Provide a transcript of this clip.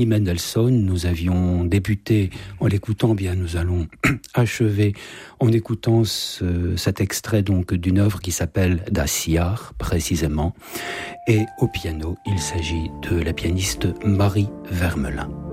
Mendelssohn, nous avions débuté en l'écoutant, bien nous allons achever en écoutant cet extrait donc d'une œuvre qui s'appelle Das Jahr précisément, et au piano il s'agit de la pianiste Marie Vermelin.